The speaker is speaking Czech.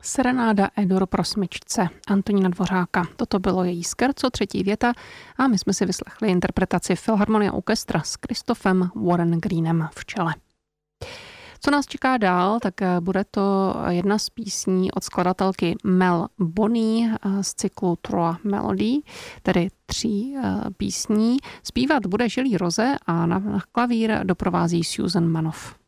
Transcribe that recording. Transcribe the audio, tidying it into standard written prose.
Serenáda E-dur pro smyčce Antonína Dvořáka. Toto bylo její scherzo, třetí věta a my jsme si vyslechli interpretaci Philharmonia Orchestra s Christophem Warren Greenem v čele. Co nás čeká dál, tak bude to jedna z písní od skladatelky Mel Bonny z cyklu Trois Melodies, tedy 3 písní. Zpívat bude Žilí Roze a na klavír doprovází Susan Manoff.